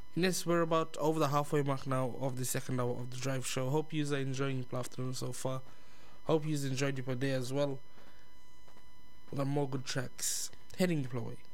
Yes, we're about over the halfway mark now of the second hour of the drive show. Hope you are enjoying your afternoon so far. Hope you enjoyed your day as well. We got more good tracks heading your way.